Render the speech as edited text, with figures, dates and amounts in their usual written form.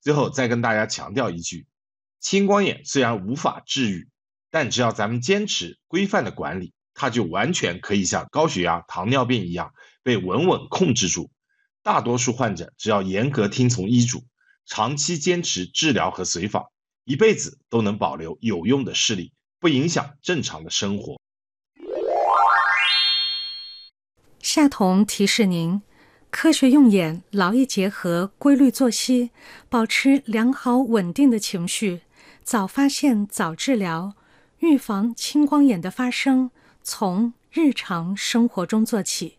最后再跟大家强调一句，青光眼虽然无法治愈，但只要咱们坚持规范的管理，它就完全可以像高血压、糖尿病一样被稳稳控制住。大多数患者只要严格听从医嘱，长期坚持治疗和随访，一辈子都能保留有用的视力，不影响正常的生活。 夏彤提示您，科学用眼劳逸结合，规律作息，保持良好稳定的情绪，早发现早治疗，预防青光眼的发生，从日常生活中做起。